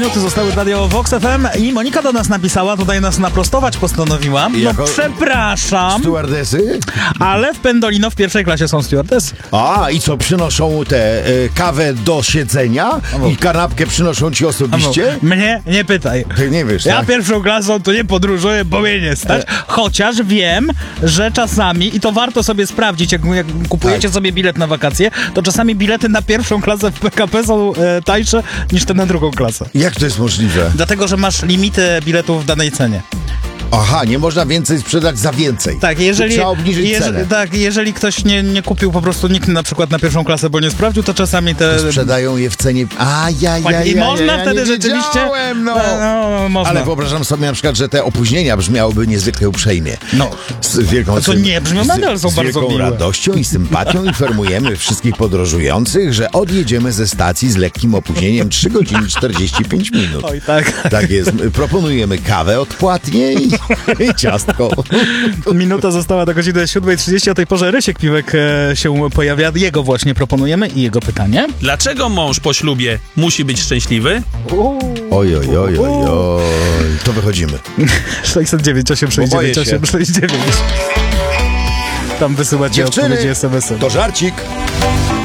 Minuty zostały Radio Vox FM i Monika do nas napisała, tutaj nas naprostować postanowiła. No Jako przepraszam, stewardesy? ale w Pendolino w pierwszej klasie są stewardesy. A, i co, przynoszą tę kawę do siedzenia i kanapkę przynoszą ci osobiście? Mnie nie pytaj. Ty nie wiesz, Ja tak? pierwszą klasą to nie podróżuję, bo mnie nie stać. Chociaż wiem, że czasami, i to warto sobie sprawdzić, jak kupujecie sobie bilet na wakacje, to czasami bilety na pierwszą klasę w PKP są tańsze niż te na drugą klasę. Jak to jest możliwe? Dlatego, że masz limity biletów w danej cenie. Aha, nie można więcej sprzedać za więcej. Tak, jeżeli, Trzeba obniżyć cenę. tak, jeżeli ktoś nie kupił po prostu nikt na przykład na pierwszą klasę, bo nie sprawdził, to czasami te... Sprzedają je w cenie... I można wtedy rzeczywiście... No, można. Ale wyobrażam sobie na przykład, że te opóźnienia brzmiałyby niezwykle uprzejmie. No. Z wielką... A to nie brzmią nadal, są z bardzo wielką miłe. radością i sympatią informujemy wszystkich podróżujących, że odjedziemy ze stacji z lekkim opóźnieniem 3 godziny 45 minut. Oj, tak. Tak jest. Proponujemy kawę odpłatnie i ciastko. Minuta została do godziny 7:30, o tej porze Rysiek Piwek się pojawia. Jego właśnie proponujemy i jego pytanie. Dlaczego mąż po ślubie musi być szczęśliwy? Oj. To wychodzimy. 609 869 Boję się. 869. Tam wysyłacie Dziewczyny, odpowiedzi SMS-em. to żarcik.